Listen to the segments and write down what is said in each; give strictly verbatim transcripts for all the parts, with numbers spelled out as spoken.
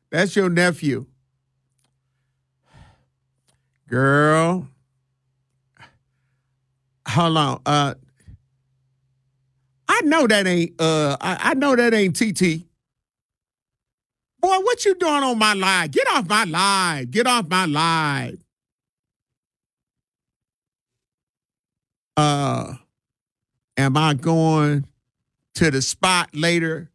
That's your nephew. Girl. Hold on. Uh, I know that ain't uh I, I know that ain't T T. Boy, what you doing on my live? Get off my live. Get off my live. Uh am I going to the spot later?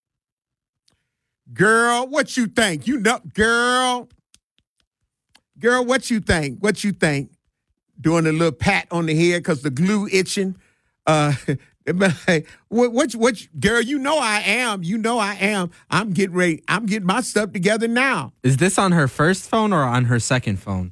Girl, what you think? You know, girl. Girl, what you think? What you think? Doing a little pat on the head because the glue itching. Uh what, what, what, girl, you know I am. You know I am. I'm getting ready. I'm getting my stuff together now. Is this on her first phone or on her second phone?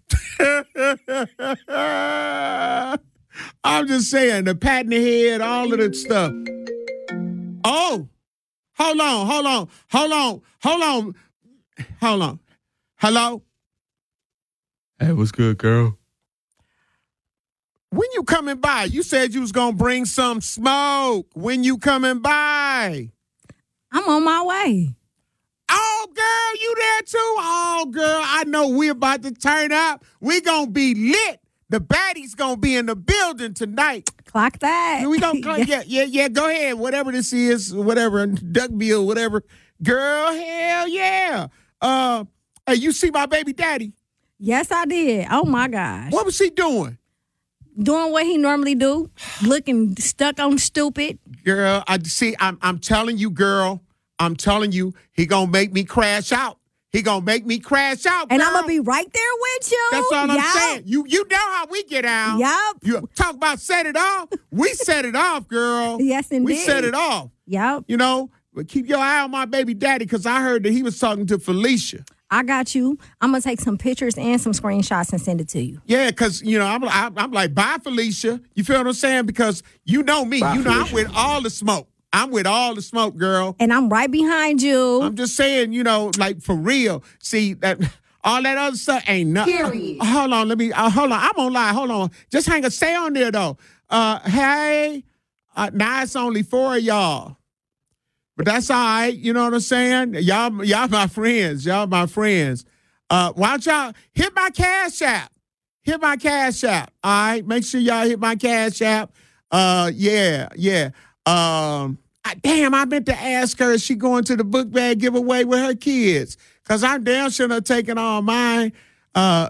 I'm just saying, the pat in the head, all of that stuff. Oh, hold on, hold on, hold on, hold on, hold on. Hello? Hey, what's good, girl? When you coming by? You said you was going to bring some smoke. When you coming by? I'm on my way. Oh, girl, you there too? Oh, girl, I know we're about to turn up. We going to be lit. The baddie's going to be in the building tonight. Clock that. We gonna clock, yeah, yeah, yeah, go ahead. Whatever this is, whatever, Duckbill, whatever. Girl, hell yeah. Uh, hey, you see my baby daddy? Yes, I did. Oh, my gosh. What was he doing? Doing what he normally do, looking stuck on stupid. Girl, I see, I'm I'm telling you, girl, I'm telling you, he gonna make me crash out. He gonna make me crash out, girl. And I'm gonna be right there with you. That's all I'm yep. saying. You you know how we get out. Yep. You talk about set it off. We set it off, girl. Yes, indeed. We set it off. Yep. You know, but keep your eye on my baby daddy because I heard that he was talking to Felicia. I got you. I'm going to take some pictures and some screenshots and send it to you. Yeah, because, you know, I'm, I'm, I'm like, bye, Felicia. You feel what I'm saying? Because you know me. Bye, you know, Felicia. I'm with all the smoke. I'm with all the smoke, girl. And I'm right behind you. I'm just saying, you know, like, for real. See, that all that other stuff ain't nothing. Period. Uh, hold on, let me, uh, hold on. I'm on lie. Hold on. Just hang a, stay on there, though. Uh, hey, uh, now it's only four of y'all. But that's all right. You know what I'm saying? Y'all, y'all my friends. Y'all my friends. Uh, why don't y'all hit my Cash App? Hit my Cash App. All right. Make sure y'all hit my Cash App. Uh, yeah, yeah. Um, I, damn, I meant to ask her, is she going to the book bag giveaway with her kids? Because I'm damn sure not taking all mine. Uh,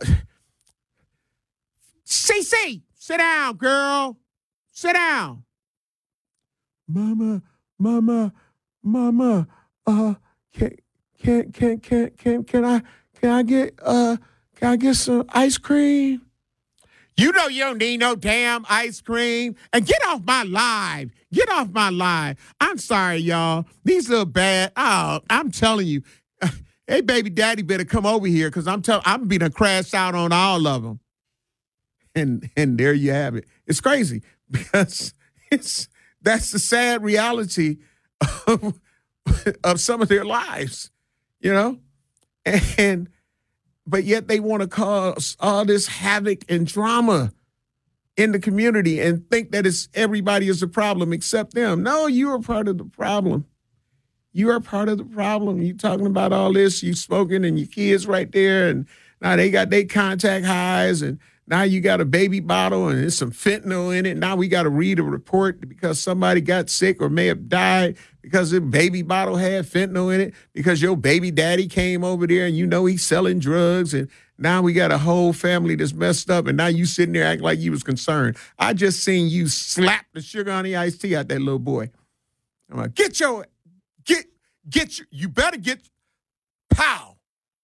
C C, sit down, girl. Sit down. Mama, mama. Mama, uh, can can can can can can I can I get uh can I get some ice cream? You know you don't need no damn ice cream. And get off my live. Get off my live. I'm sorry, y'all. These little bad. Oh, I'm telling you. Hey, baby daddy better come over here because I'm telling I'm gonna crash out on all of them. And and there you have it. It's crazy because it's that's the sad reality Of, of some of their lives, you know? And, but yet they want to cause all this havoc and drama in the community and think that it's everybody is a problem except them. No, you are part of the problem. You are part of the problem. You talking about all this, you smoking and your kids right there, and now they got their contact highs, and now you got a baby bottle and there's some fentanyl in it. Now we got to read a report because somebody got sick or may have died because the baby bottle had fentanyl in it because your baby daddy came over there and you know he's selling drugs. And now we got a whole family that's messed up. And now you sitting there acting like you was concerned. I just seen you slap the sugar on the iced tea out that little boy. I'm like, get your, get, get your, you better get, pow.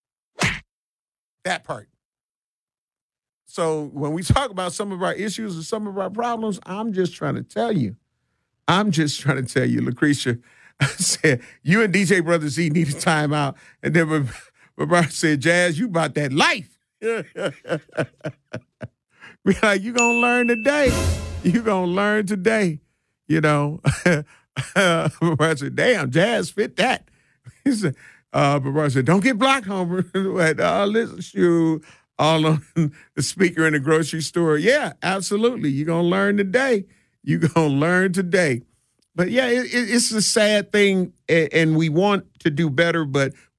That part. So when we talk about some of our issues and some of our problems, I'm just trying to tell you. I'm just trying to tell you, Lucretia said, you and D J Brother Z need a timeout. And then Barbara said, Jazz, you about that life. Be like, you going to learn today. You going to learn today. You know, Barbara said, damn, Jazz fit that. He said, uh, Barbara said, don't get blocked, Homer. uh, listen, shoot. All on the speaker in the grocery store. Yeah, absolutely. You're going to learn today. You're going to learn today. But, yeah, it, it, it's a sad thing, and we want to do better, but